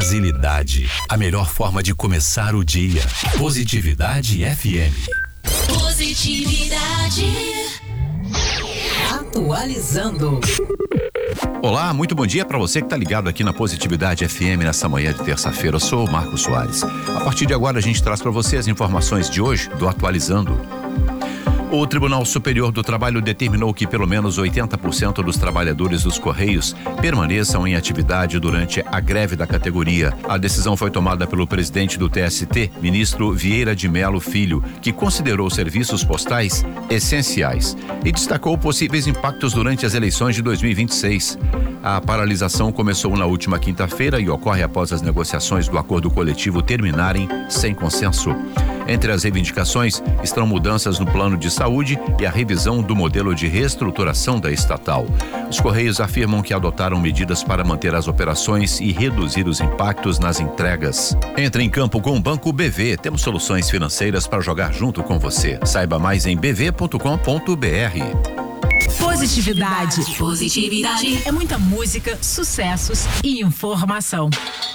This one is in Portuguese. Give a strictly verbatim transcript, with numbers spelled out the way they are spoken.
Brasilidade, a melhor forma de começar o dia. Positividade F M. Positividade. Atualizando. Olá, muito bom dia para você que está ligado aqui na Positividade F M nessa manhã de terça-feira. Eu sou o Marcos Soares. A partir de agora a gente traz para você as informações de hoje do Atualizando. O Tribunal Superior do Trabalho determinou que pelo menos oitenta por cento dos trabalhadores dos Correios permaneçam em atividade durante a greve da categoria. A decisão foi tomada pelo presidente do T S T, ministro Vieira de Mello Filho, que considerou serviços postais essenciais e destacou possíveis impactos durante as eleições de dois mil e vinte e seis. A paralisação começou na última quinta-feira e ocorre após as negociações do acordo coletivo terminarem sem consenso. Entre as reivindicações estão mudanças no plano de saúde e a revisão do modelo de reestruturação da estatal. Os Correios afirmam que adotaram medidas para manter as operações e reduzir os impactos nas entregas. Entre em campo com o Banco B V. Temos soluções financeiras para jogar junto com você. Saiba mais em b v ponto com ponto b r. Positividade. Positividade. É muita música, sucessos e informação.